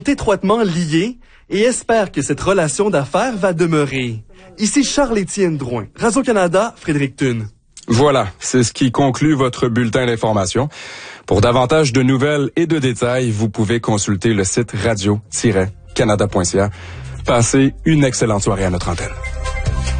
étroitement liés et espèrent que cette relation d'affaires va demeurer. Ici Charles-Étienne Drouin, Radio-Canada, Fredericton. Voilà, c'est ce qui conclut votre bulletin d'information. Pour davantage de nouvelles et de détails, vous pouvez consulter le site radio-canada.ca. Passez une excellente soirée à notre antenne.